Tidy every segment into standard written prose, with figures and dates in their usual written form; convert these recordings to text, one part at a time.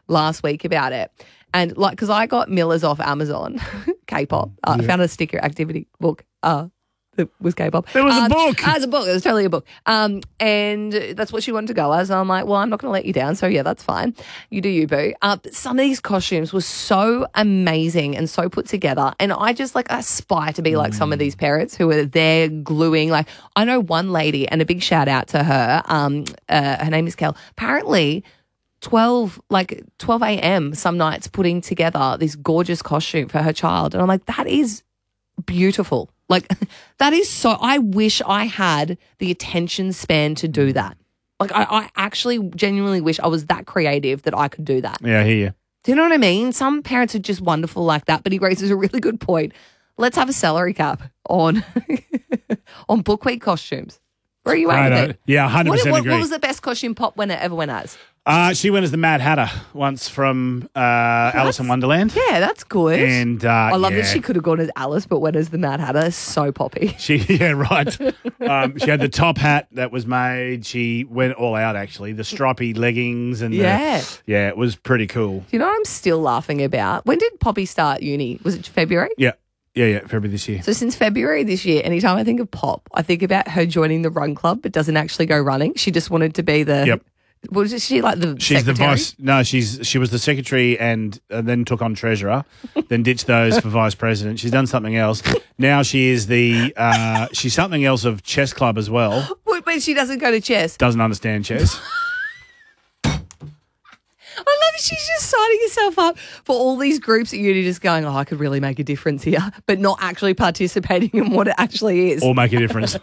last week about it. And because I got Millers off Amazon, K-pop. I found a sticker activity book. It was K-pop. There was a book. It was a book. It was totally a book. And that's what she wanted to go as. And I'm like, well, I'm not going to let you down. So, yeah, that's fine. You do you, boo. But some of these costumes were so amazing and so put together. And I just, aspire to be like some of these parents who are there gluing. Like, I know one lady, and a big shout out to her. Her name is Kel. Apparently 12 a.m. some nights putting together this gorgeous costume for her child. And I'm like, that is beautiful. That is so, I wish I had the attention span to do that. I actually genuinely wish I was that creative that I could do that. Yeah, I hear you. Do you know what I mean? Some parents are just wonderful like that, but he raises a really good point. Let's have a salary cap on Book Week costumes. Where are you at with it? Yeah, 100% agree. What was the best costume Pop winner ever went as? She went as the Mad Hatter once from Alice in Wonderland. Yeah, that's good. And I love that she could have gone as Alice, but went as the Mad Hatter. So poppy. Right. She had the top hat that was made. She went all out, actually. The stripy leggings. And it was pretty cool. You know what I'm still laughing about? When did Poppy start uni? Was it February? Yeah, February this year. So since February this year, anytime I think of Pop, I think about her joining the run club but doesn't actually go running. She just wanted to be the... Yep. Was she like the She's secretary? the vice. No, she was the secretary and then took on treasurer, then ditched those for vice president. She's done something else. Now she is she's something else of chess club as well. But she doesn't go to chess. Doesn't understand chess. I love it. She's just signing herself up for all these groups at uni just going, I could really make a difference here, but not actually participating in what it actually is. Or make a difference.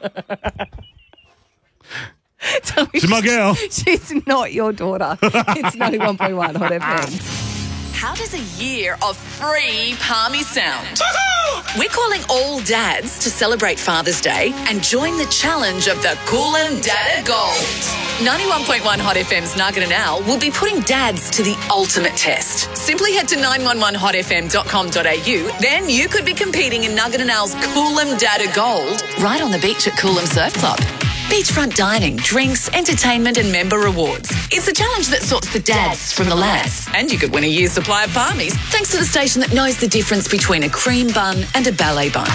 She's my girl. She's not your daughter. It's 91.1 Hot FM. How does a year of free Palmy sound? We're calling all dads to celebrate Father's Day and join the challenge of the Coolum Dada Gold. 91.1 Hot FM's Nugget and Al will be putting dads to the ultimate test. Simply head to 911hotfm.com.au, then you could be competing in Nugget and Al's Coolum Dada Gold right on the beach at Coolum Surf Club. Beachfront dining, drinks, entertainment and member rewards. It's a challenge that sorts the dads from the lads. And you could win a year's supply of palmies thanks to the station that knows the difference between a cream bun and a ballet bun.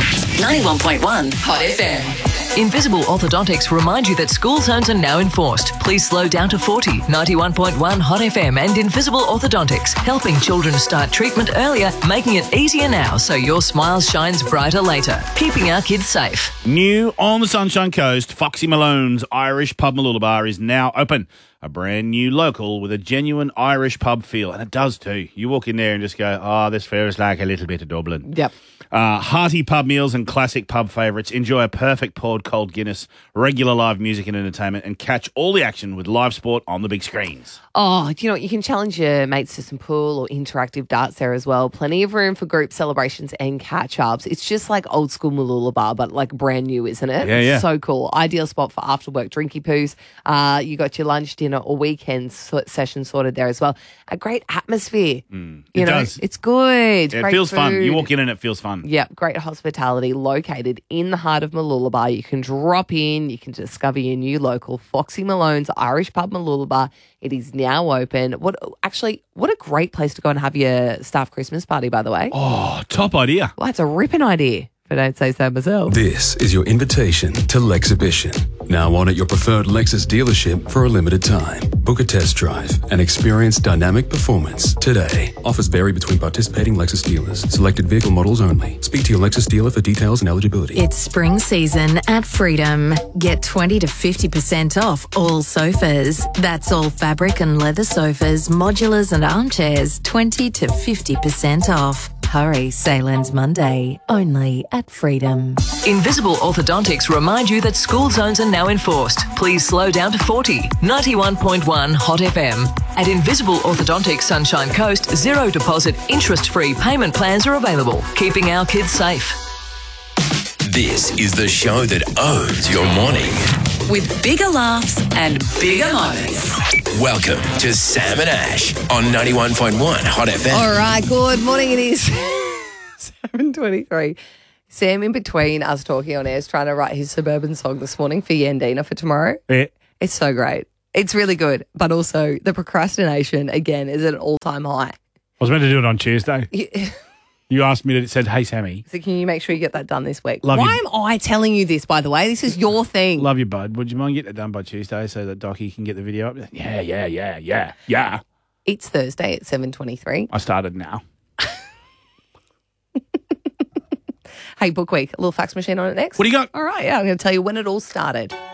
91.1 Hot FM. Invisible Orthodontics remind you that school zones are now enforced. Please slow down to 40. 91.1 Hot FM and Invisible Orthodontics, helping children start treatment earlier, making it easier now so your smile shines brighter later. Keeping our kids safe. New on the Sunshine Coast, Foxy Malone's Irish Pub Mooloolaba is now open. A brand new local with a genuine Irish pub feel. And it does too. You walk in there and just go, oh, this feels like a little bit of Dublin. Yep. Hearty pub meals and classic pub favourites. Enjoy a perfect poured cold Guinness, regular live music and entertainment, and catch all the action with live sport on the big screens. Oh, do you know what? You can challenge your mates to some pool or interactive darts there as well. Plenty of room for group celebrations and catch-ups. It's just like old school Mooloolaba, but like brand new, isn't it? Yeah, yeah. So cool. Ideal spot for after-work drinky poos. You got your lunch, dinner or weekend session sorted there as well. A great atmosphere. It does. It's good. Yeah, it Great feels fun. food. You walk in and it feels fun. Yep, great hospitality located in the heart of Mooloolaba. You can drop in, you can discover your new local, Foxy Malone's Irish Pub Mooloolaba. It is now open. What a great place to go and have your staff Christmas party, by the way. Oh, top idea. Well, that's a ripping idea, if I don't say so myself. This is your invitation to Lexhibition. Now on at your preferred Lexus dealership for a limited time. Book a test drive and experience dynamic performance today. Offers vary between participating Lexus dealers. Selected vehicle models only. Speak to your Lexus dealer for details and eligibility. It's spring season at Freedom. Get 20 to 50% off all sofas. That's all fabric and leather sofas, modulars and armchairs. 20 to 50% off. Hurry, sale ends Monday, only at Freedom. Invisible Orthodontics remind you that school zones are now enforced. Please slow down to 40. 91.1 Hot FM. At Invisible Orthodontics Sunshine Coast, zero deposit, interest-free payment plans are available, keeping our kids safe. This is the show that owns your morning. With bigger laughs and bigger moments. Welcome to Sam and Ash on 91.1 Hot FM. All right, good morning. It is 7:23. Sam, in between us talking on air, is trying to write his suburban song this morning for Yandina for tomorrow. Yeah. It's so great. It's really good, but also the procrastination, again, is at an all-time high. I was meant to do it on Tuesday. You asked me to said, hey, Sammy. So can you make sure you get that done this week? Love Why you. am I telling you this, by the way? This is your thing. Love you, bud. Would you mind getting it done by Tuesday so that Docky can get the video up? Yeah. It's Thursday at 7:23. I started now. Hey, Book Week, a little fax machine on it next. What do you got? All right, yeah, I'm going to tell you when it all started.